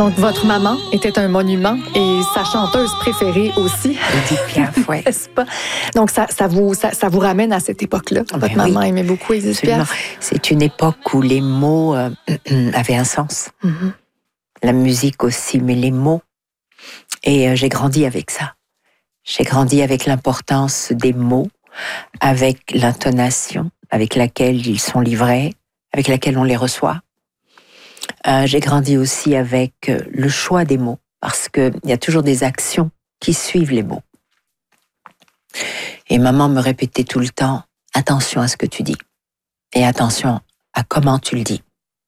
Donc, votre maman était un monument et sa chanteuse préférée aussi. Edith Piaf, oui. N'est-ce pas? Donc, ça vous ramène à cette époque-là. Votre maman aimait beaucoup Edith Piaf. C'est une époque où les mots avaient un sens. Mm-hmm. La musique aussi, mais les mots. Et j'ai grandi avec ça. J'ai grandi avec l'importance des mots, avec l'intonation avec laquelle ils sont livrés, avec laquelle on les reçoit. J'ai grandi aussi avec le choix des mots, parce qu'il y a toujours des actions qui suivent les mots. Et maman me répétait tout le temps, attention à ce que tu dis, et attention à comment tu le dis.